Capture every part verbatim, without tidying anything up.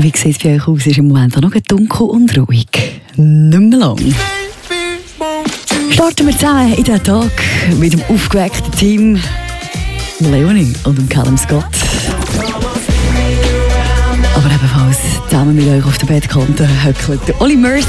Wie sieht es bei euch aus? Ist im Moment auch noch dunkel und ruhig. Nicht mehr lang. Starten wir zusammen in diesen Tag mit dem aufgeweckten Team Leonie und dem Callum Scott. Aber ebenfalls zusammen mit euch auf der Bettkante höckelt der Olly Murs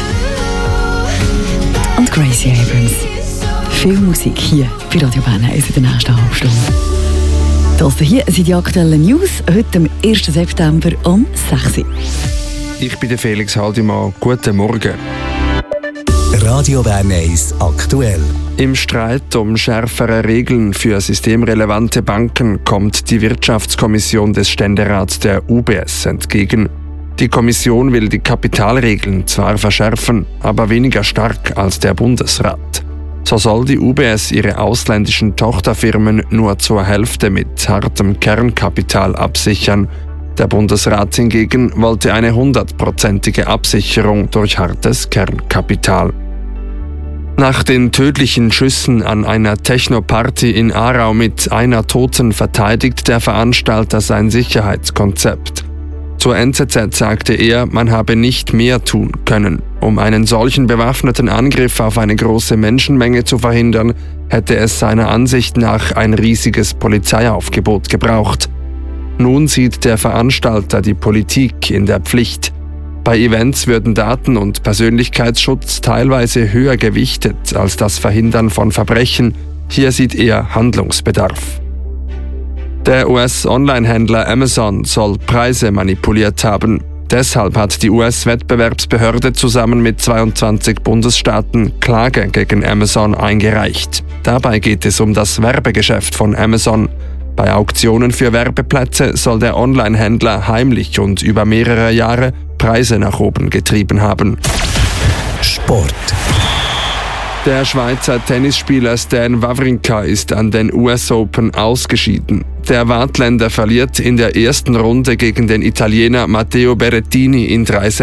und Gracie Abrams. Viel Musik hier bei Radio Bern in der nächsten halben Stunde. Das hier sind die aktuellen News, heute am ersten September um sechs Uhr. Ich bin der Felix Haldimann. Guten Morgen. Radio Bern eins aktuell. Im Streit um schärfere Regeln für systemrelevante Banken kommt die Wirtschaftskommission des Ständerats der U B S entgegen. Die Kommission will die Kapitalregeln zwar verschärfen, aber weniger stark als der Bundesrat. So soll die U B S ihre ausländischen Tochterfirmen nur zur Hälfte mit hartem Kernkapital absichern. Der Bundesrat hingegen wollte eine hundertprozentige Absicherung durch hartes Kernkapital. Nach den tödlichen Schüssen an einer Techno-Party in Aarau mit einer Toten verteidigt der Veranstalter sein Sicherheitskonzept. Zur N Z Z sagte er, man habe nicht mehr tun können. Um einen solchen bewaffneten Angriff auf eine große Menschenmenge zu verhindern, hätte es seiner Ansicht nach ein riesiges Polizeiaufgebot gebraucht. Nun sieht der Veranstalter die Politik in der Pflicht. Bei Events würden Daten- und Persönlichkeitsschutz teilweise höher gewichtet als das Verhindern von Verbrechen. Hier sieht er Handlungsbedarf. Der U S-Online-Händler Amazon soll Preise manipuliert haben. Deshalb hat die U S-Wettbewerbsbehörde zusammen mit zweiundzwanzig Bundesstaaten Klage gegen Amazon eingereicht. Dabei geht es um das Werbegeschäft von Amazon. Bei Auktionen für Werbeplätze soll der Online-Händler heimlich und über mehrere Jahre Preise nach oben getrieben haben. Sport. Der Schweizer Tennisspieler Stan Wawrinka ist an den U S Open ausgeschieden. Der Waadtländer verliert in der ersten Runde gegen den Italiener Matteo Berrettini in drei